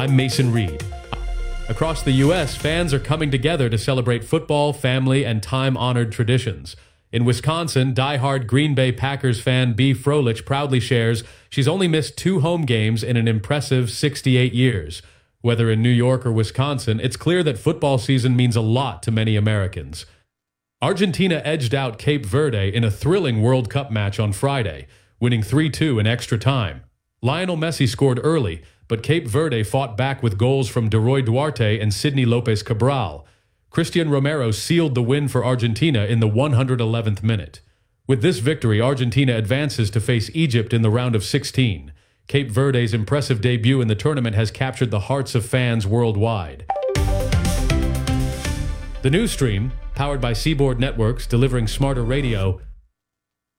I'm Mason Reed. Across the U.S., fans are coming together to celebrate football, family, and time-honored traditions. In Wisconsin, diehard Green Bay Packers fan Bea Froelich proudly shares she's only missed 2 home games in an impressive 68 years. Whether in New York or Wisconsin, it's clear that football season means a lot to many Americans. Argentina edged out Cape Verde in a thrilling World Cup match on Friday, winning 3-2 in extra time. Lionel Messi scored early, but Cape Verde fought back with goals from Deroy Duarte and Sidney Lopez Cabral. Christian Romero sealed the win for Argentina in the 111th minute. With this victory, Argentina advances to face Egypt in the round of 16. Cape Verde's impressive debut in the tournament has captured the hearts of fans worldwide. The news stream, powered by Seaboard Networks, delivering smarter radio,